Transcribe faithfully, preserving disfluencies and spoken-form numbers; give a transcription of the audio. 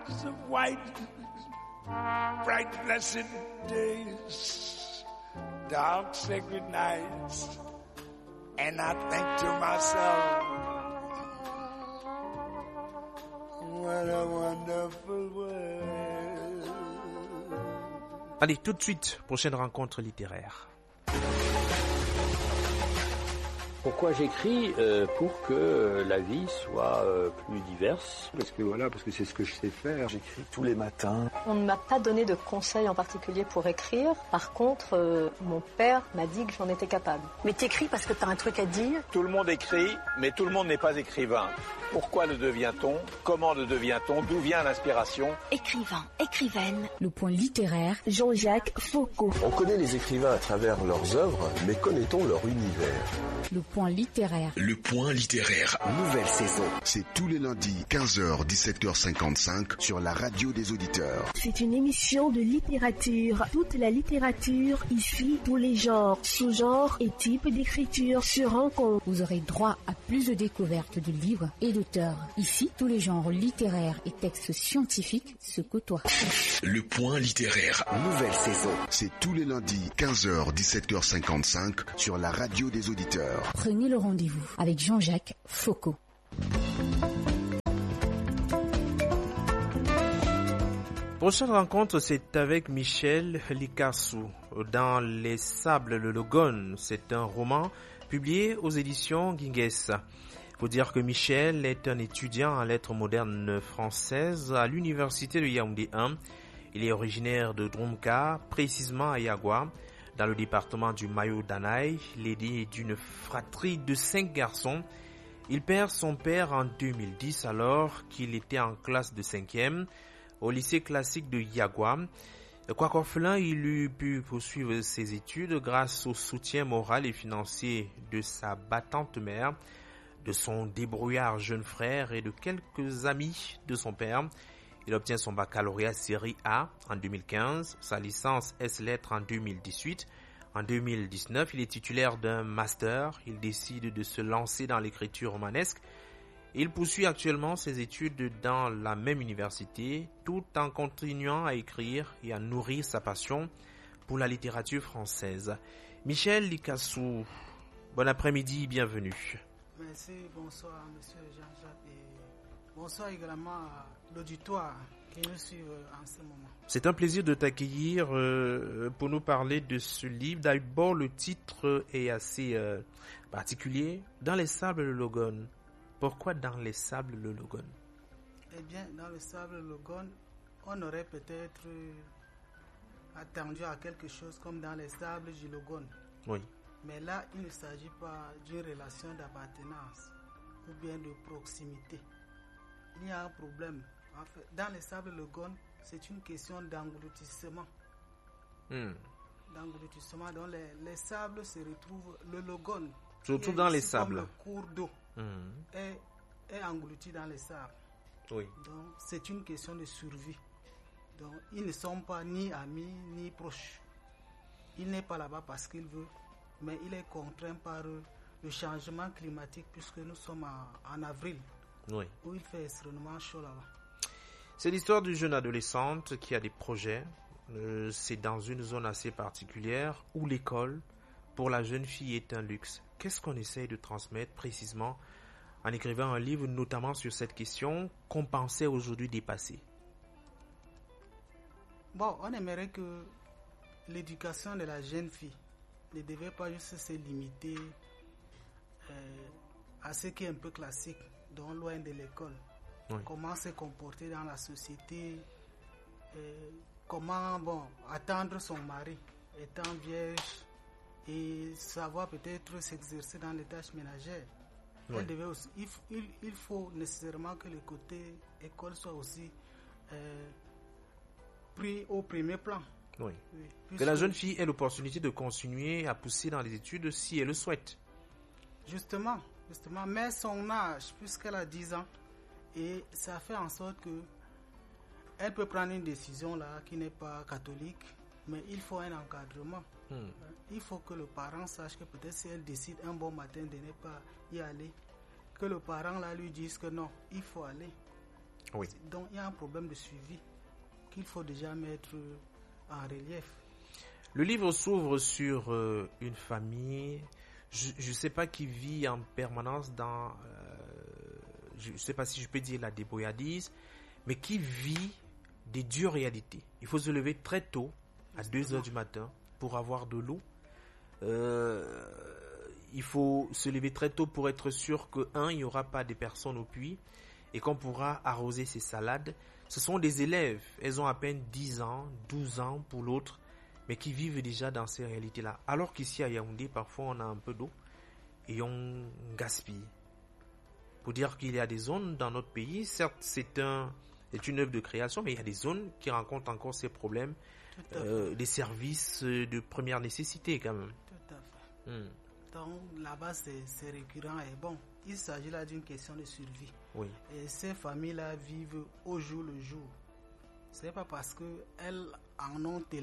clouds of white, bright blessed days, dark sacred nights, and I think to myself, what a wonderful world. Allez, tout de suite, prochaine rencontre littéraire. Pourquoi j'écris euh, Pour que la vie soit euh, plus diverse. Parce que voilà, parce que c'est ce que je sais faire. J'écris tous les matins. On ne m'a pas donné de conseils en particulier pour écrire. Par contre, euh, mon père m'a dit que j'en étais capable. Mais t'écris parce que t'as un truc à dire. Tout le monde écrit, mais tout le monde n'est pas écrivain. Pourquoi le devient-on? Comment le devient-on? D'où vient l'inspiration? Écrivain, écrivaine. Le point littéraire, Jean-Jacques Foucault. On connaît les écrivains à travers leurs œuvres, mais connaît-on leur univers? Le point littéraire. Le point littéraire. Nouvelle saison. C'est tous les lundis, quinze heures, dix-sept heures cinquante-cinq, sur la radio des auditeurs. C'est une émission de littérature. Toute la littérature, ici, tous les genres, sous-genres et types d'écriture se rencontrent. Vous aurez droit à plus de découvertes de livres et d'auteurs. Ici, tous les genres littéraires et textes scientifiques se côtoient. Le point littéraire. Nouvelle saison. C'est tous les lundis, quinze heures, dix-sept heures cinquante-cinq, sur la radio des auditeurs. Prenez le rendez-vous avec Jean-Jacques Foucault. Prochaine rencontre, c'est avec Michel Likassou. Dans Les Sables le Logon, c'est un roman publié aux éditions Guinguès. Faut dire que Michel est un étudiant en lettres modernes françaises à l'université de Yaoundé un. Il est originaire de Drumka, précisément à Yagua, dans le département du Mayo-Danaï. L'aîné d'une fratrie de cinq garçons. Il perd son père en deux mille dix alors qu'il était en classe de cinquième au lycée classique de Yagua. Quoique orphelin, il eut pu poursuivre ses études grâce au soutien moral et financier de sa battante mère, de son débrouillard jeune frère et de quelques amis de son père. Il obtient son baccalauréat série A en deux mille quinze, sa licence S-Lettres en deux mille dix-huit. En deux mille dix-neuf, il est titulaire d'un master. Il décide de se lancer dans l'écriture romanesque. Il poursuit actuellement ses études dans la même université, tout en continuant à écrire et à nourrir sa passion pour la littérature française. Michel Likassou, bon après-midi, bienvenue. Merci, bonsoir Monsieur Jean-Jacques et bonsoir également à l'auditoire qui nous suit en ce moment. C'est un plaisir de t'accueillir euh, pour nous parler de ce livre. D'abord, le titre est assez euh, particulier. Dans les sables le Logon. Pourquoi dans les sables le Logon? Eh bien, dans les sables le Logon, on aurait peut-être attendu à quelque chose comme dans les sables du Logon. Oui. Mais là, il ne s'agit pas d'une relation d'appartenance ou bien de proximité. Il y a un problème. En fait, dans les sables Logon, c'est une question d'engloutissement. Hmm. D'engloutissement. Donc les, les sables se retrouvent, le Logon, surtout dans les sables. Comme le cours d'eau hmm. est, est englouti dans les sables. Oui. Donc c'est une question de survie. Donc ils ne sont pas ni amis ni proches. Il n'est pas là-bas parce qu'il veut, mais il est contraint par le changement climatique puisque nous sommes en, en avril, oui. où il fait extrêmement chaud là-bas. C'est l'histoire d'une jeune adolescente qui a des projets. Euh, c'est dans une zone assez particulière où l'école, pour la jeune fille, est un luxe. Qu'est-ce qu'on essaye de transmettre précisément en écrivant un livre, notamment sur cette question qu'on pensait aujourd'hui dépassée? Bon, on aimerait que l'éducation de la jeune fille ne devait pas juste se limiter euh, à ce qui est un peu classique, donc loin de l'école. Oui. Comment se comporter dans la société, euh, comment bon, attendre son mari étant vierge et savoir peut-être s'exercer dans les tâches ménagères. Oui. Elle devait aussi, il, il, il faut nécessairement que le côté école soit aussi euh, pris au premier plan. Oui. Oui. Que la jeune fille ait l'opportunité de continuer à pousser dans les études si elle le souhaite. Justement, justement, mais son âge, puisqu'elle a dix ans, et ça fait en sorte que elle peut prendre une décision là qui n'est pas catholique, mais il faut un encadrement. Hmm. Il faut que le parent sache que peut-être si elle décide un bon matin de ne pas y aller, que le parent là lui dise que non, il faut aller. Oui. Donc il y a un problème de suivi qu'il faut déjà mettre en relief. Le livre s'ouvre sur euh, une famille, je ne sais pas, qui vit en permanence dans, euh, je ne sais pas si je peux dire la débrouillardise, mais qui vit des dures réalités. Il faut se lever très tôt, à deux heures du matin, pour avoir de l'eau. Euh, il faut se lever très tôt pour être sûr que, un, il n'y aura pas de personnes au puits et qu'on pourra arroser ses salades. Ce sont des élèves, elles ont à peine dix ans, douze ans pour l'autre, mais qui vivent déjà dans ces réalités-là. Alors qu'ici à Yaoundé, parfois on a un peu d'eau et on gaspille. Pour dire qu'il y a des zones dans notre pays, certes c'est un, c'est une œuvre de création, mais il y a des zones qui rencontrent encore ces problèmes, euh, des services de première nécessité quand même. Tout à fait. Hmm. Donc là-bas c'est, c'est récurrent et bon, il s'agit là d'une question de survie. Oui. Et ces familles-là vivent au jour le jour. C'est pas parce qu'elles en ont